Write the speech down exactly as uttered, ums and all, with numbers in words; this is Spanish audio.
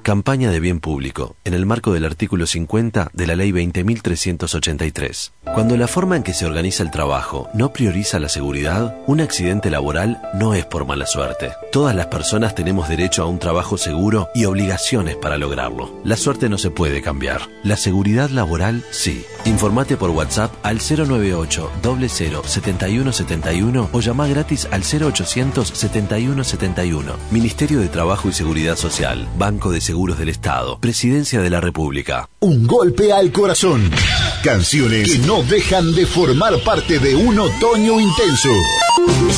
Campaña de bien público, en el marco del artículo cincuenta de la Ley veinte mil trescientos ochenta y tres. Cuando la forma en que se organiza el trabajo no prioriza la seguridad, un accidente laboral no es por mala suerte. Todas las personas tenemos derecho a un trabajo seguro y obligaciones para lograrlo. La suerte no se puede cambiar. La seguridad laboral, sí. Informate por WhatsApp al cero nueve ocho, cero cero, siete uno siete uno o llama gratis al cero ochocientos, setenta y uno setenta y uno. Ministerio de Trabajo y Seguridad Social. Banco de Seguros del Estado. Presidencia de la República. Un golpe al corazón. Canciones que no dejan de formar parte de un otoño intenso.